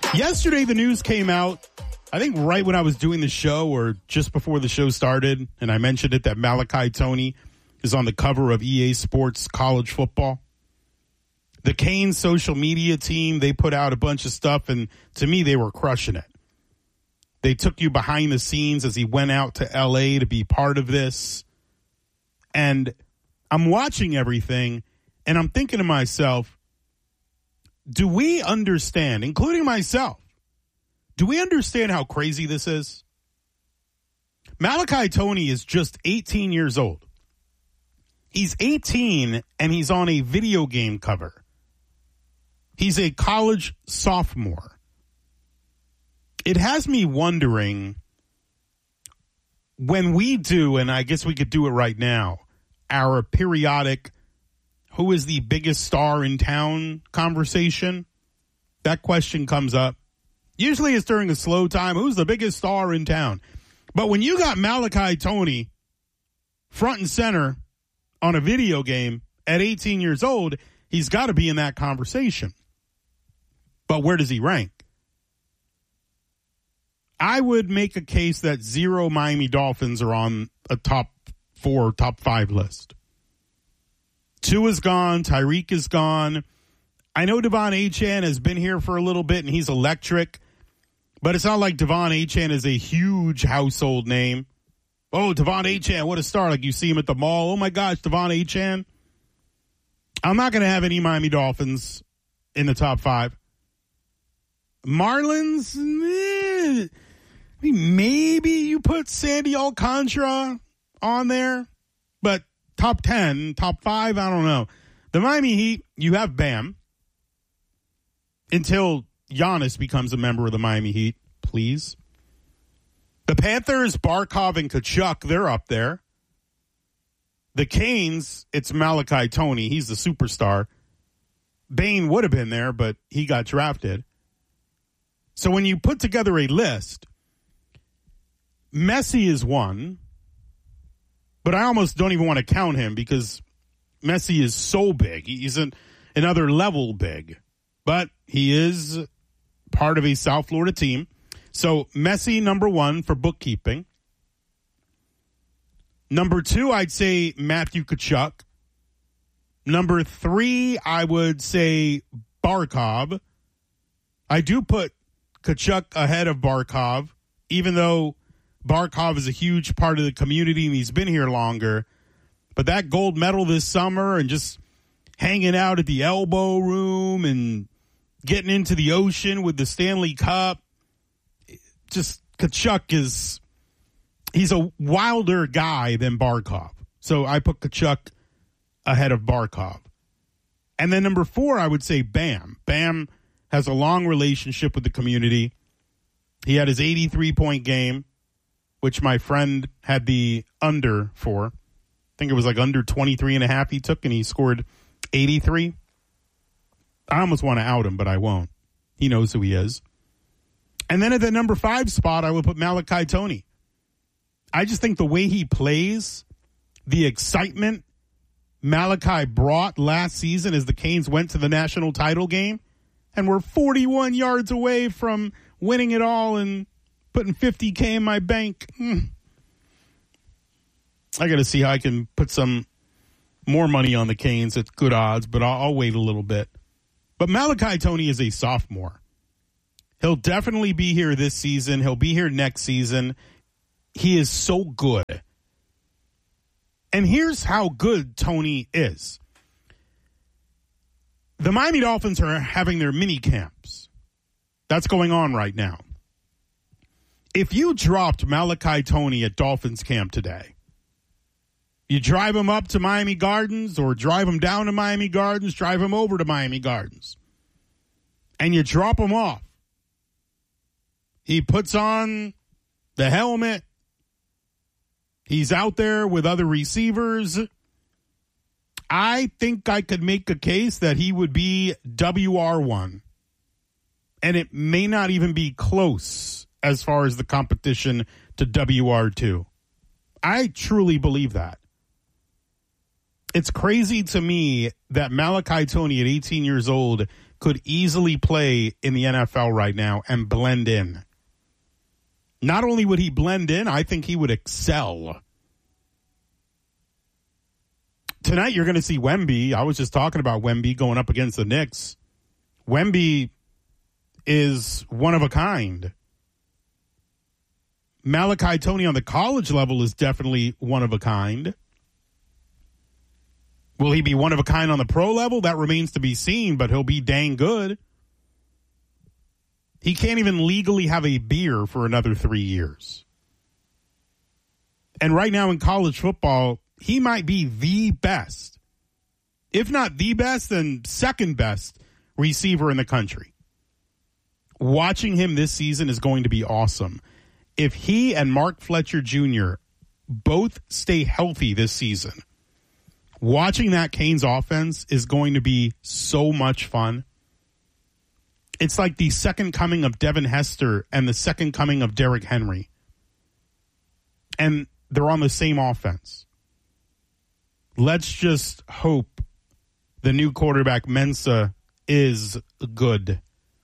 Yesterday, the news came out, I think right when I was doing the show or just before the show started, and I mentioned it, that Malachi Tony is on the cover of EA Sports College Football. The Canes social media team, they put out a bunch of stuff, and to me, they were crushing it. They took you behind the scenes as he went out to L.A. to be part of this. And I'm watching everything, and I'm thinking to myself, do we understand, including myself, do we understand how crazy this is? Malachi Tony is just 18 years old. He's 18, and he's on a video game cover. He's a college sophomore. It has me wondering, when we do, and I guess we could do it right now, our periodic who is the biggest star in town conversation, that question comes up. Usually it's during a slow time, who's the biggest star in town? But when you got Malachi Tony front and center on a video game at 18 years old, he's got to be in that conversation. But where does he rank? I would make a case that 0 Miami Dolphins are on a top 4, top 5 list. 2 is gone. Tyreek is gone. I know Devon Achane has been here for a little bit, and he's electric. But it's not like Devon Achane is a huge household name. Oh, Devon Achane, what a star. Like you see him at the mall. Oh, my gosh, Devon Achane. I'm not going to have any Miami Dolphins in the top 5. Marlins, I mean, maybe you put Sandy Alcantara on there. But top 10, top 5, I don't know. The Miami Heat, you have Bam. Until Giannis becomes a member of the Miami Heat, please. The Panthers, Barkov and Kachuk, they're up there. The Canes, it's Malachi Tony. He's the superstar. Bane would have been there, but he got drafted. So when you put together a list, Messi is one. But I almost don't even want to count him because Messi is so big. He's another level big. But he is part of a South Florida team. So Messi, number 1 for bookkeeping. Number 2, I'd say Matthew Kachuk. Number 3, I would say Barkov. I do put Kachuk ahead of Barkov, even though Barkov is a huge part of the community and he's been here longer. But that gold medal this summer and just hanging out at the elbow room and getting into the ocean with the Stanley Cup, just Kachuk he's a wilder guy than Barkov. So I put Kachuk ahead of Barkov. And then number 4, I would say Bam. Bam has a long relationship with the community. He had his 83-point game, which my friend had the under for. I think it was like under 23.5 he took, and he scored 83. I almost want to out him, but I won't. He knows who he is. And then at the number 5 spot, I would put Malachi Tony. I just think the way he plays, the excitement Malachi brought last season as the Canes went to the national title game and were 41 yards away from winning it all and putting $50K in my bank. I got to see how I can put some more money on the Canes at good odds, but I'll wait a little bit. But Malachi Tony is a sophomore. He'll definitely be here this season. He'll be here next season. He is so good. And here's how good Tony is. The Miami Dolphins are having their mini camps. That's going on right now. If you dropped Malachi Tony at Dolphins camp today, you drive him up to Miami Gardens or drive him down to Miami Gardens, drive him over to Miami Gardens, and you drop him off. He puts on the helmet. He's out there with other receivers. I think I could make a case that he would be WR1. And it may not even be close as far as the competition to WR2. I truly believe that. It's crazy to me that Malachi Tony at 18 years old could easily play in the NFL right now and blend in. Not only would he blend in, I think he would excel. Tonight you're going to see Wemby. I was just talking about Wemby going up against the Knicks. Wemby is one of a kind. Malachi Toney on the college level is definitely one of a kind. Will he be one of a kind on the pro level? That remains to be seen, but he'll be dang good. He can't even legally have a beer for another 3 years. And right now in college football, he might be the best, if not the best, then second best receiver in the country. Watching him this season is going to be awesome. If he and Mark Fletcher Jr. both stay healthy this season, watching that Canes offense is going to be so much fun. It's like the second coming of Devin Hester and the second coming of Derrick Henry. And they're on the same offense. Let's just hope the new quarterback, Mensah, is good.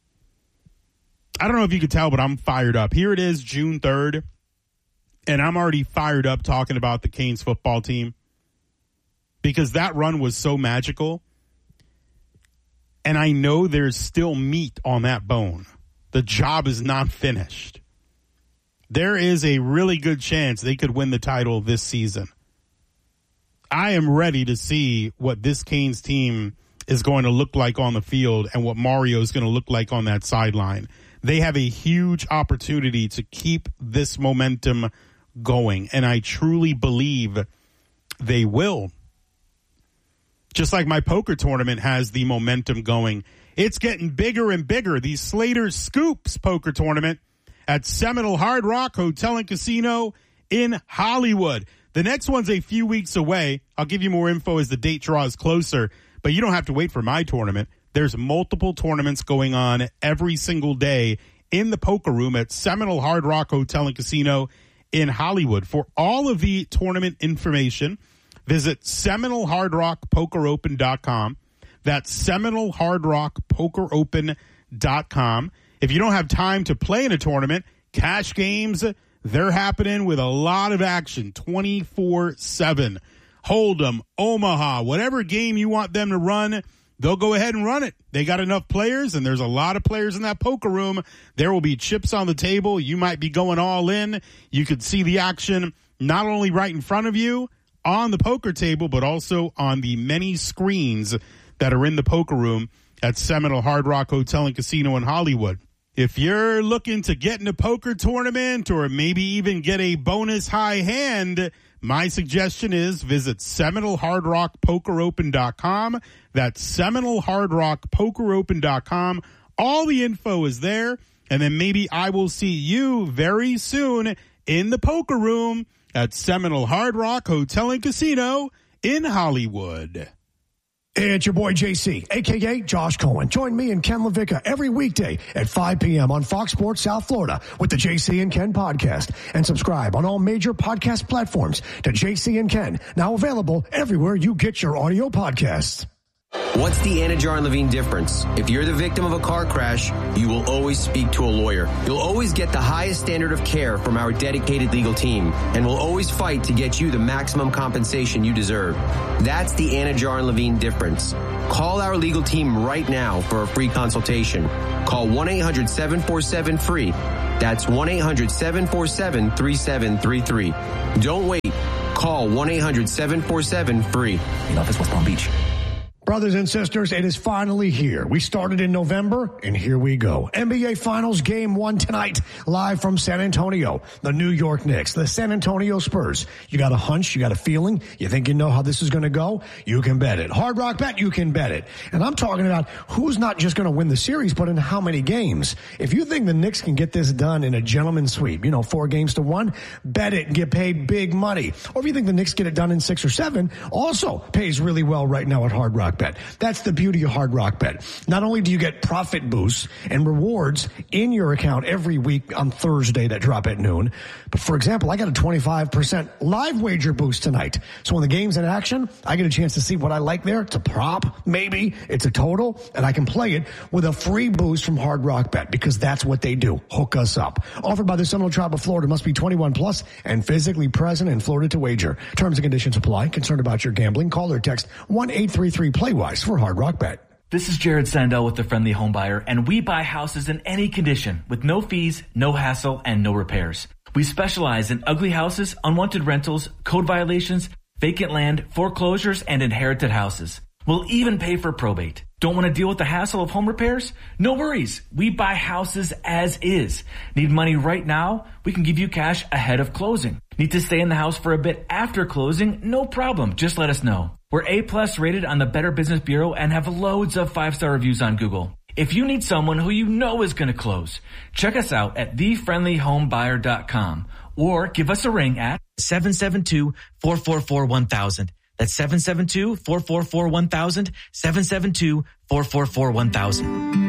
I don't know if you could tell, but I'm fired up. Here it is, June 3rd, and I'm already fired up talking about the Canes football team because that run was so magical. And I know there's still meat on that bone. The job is not finished. There is a really good chance they could win the title this season. I am ready to see what this Canes team is going to look like on the field and what Mario is going to look like on that sideline. They have a huge opportunity to keep this momentum going, and I truly believe they will. Just like my poker tournament has the momentum going. It's getting bigger and bigger. The Slater Scoops poker tournament at Seminole Hard Rock Hotel and Casino in Hollywood. The next one's a few weeks away. I'll give you more info as the date draws closer, but you don't have to wait for my tournament. There's multiple tournaments going on every single day in the poker room at Seminole Hard Rock Hotel and Casino in Hollywood. For all of the tournament information, visit SeminoleHardRockPokerOpen.com. That's SeminoleHardRockPokerOpen.com. If you don't have time to play in a tournament, cash games, they're happening with a lot of action 24/7. Hold'em, Omaha, whatever game you want them to run, they'll go ahead and run it. They got enough players, and there's a lot of players in that poker room. There will be chips on the table. You might be going all in. You could see the action not only right in front of you on the poker table, but also on the many screens that are in the poker room at Seminole Hard Rock Hotel and Casino in Hollywood. If you're looking to get in a poker tournament or maybe even get a bonus high hand, my suggestion is visit SeminoleHardRockPokerOpen.com. That's SeminoleHardRockPokerOpen.com. All the info is there, and then maybe I will see you very soon in the poker room at Seminole Hard Rock Hotel and Casino in Hollywood. It's your boy JC, a.k.a. Josh Cohen. Join me and Ken LaVicka every weekday at 5 p.m. on Fox Sports South Florida with the JC and Ken podcast. And subscribe on all major podcast platforms to JC and Ken, now available everywhere you get your audio podcasts. What's the Anajar and Levine difference? If you're the victim of a car crash, you will always speak to a lawyer. You'll always get the highest standard of care from our dedicated legal team, and we'll always fight to get you the maximum compensation you deserve. That's the Anajar and Levine difference. Call our legal team right now for a free consultation. Call 1-800-747-FREE. That's 1-800-747-3733. Don't wait. Call 1-800-747-FREE. In office, West Palm Beach. Brothers and sisters, it is finally here. We started in November, and here we go. NBA Finals Game 1 tonight, live from San Antonio. The New York Knicks, the San Antonio Spurs. You got a hunch, you got a feeling, you think you know how this is going to go? You can bet it. Hard Rock Bet, you can bet it. And I'm talking about who's not just going to win the series, but in how many games. If you think the Knicks can get this done in a gentleman's sweep, 4-1, bet it and get paid big money. Or if you think the Knicks get it done in 6 or 7, also pays really well right now at Hard Rock Rock Bet. That's the beauty of Hard Rock Bet. Not only do you get profit boosts and rewards in your account every week on Thursday that drop at noon, but for example, I got a 25% live wager boost tonight. So when the game's in action, I get a chance to see what I like there. It's a prop, maybe. It's a total, and I can play it with a free boost from Hard Rock Bet because that's what they do. Hook us up. Offered by the Seminole Tribe of Florida. Must be 21 plus and physically present in Florida to wager. Terms and conditions apply. Concerned about your gambling? Call or text 1-833-PLAY-WISE for Hard Rock Bet. This is Jared Sandell with the Friendly Home Buyer, and we buy houses in any condition with no fees, no hassle, and no repairs. We specialize in ugly houses, unwanted rentals, code violations, vacant land, foreclosures, and inherited houses. We'll even pay for probate. Don't want to deal with the hassle of home repairs? No worries. We buy houses as is. Need money right now? We can give you cash ahead of closing. Need to stay in the house for a bit after closing? No problem. Just let us know. We're A+ rated on the Better Business Bureau and have loads of 5-star reviews on Google. If you need someone who you know is going to close, check us out at thefriendlyhomebuyer.com or give us a ring at 772-444-1000. That's 772-444-1000, 772-444-1000.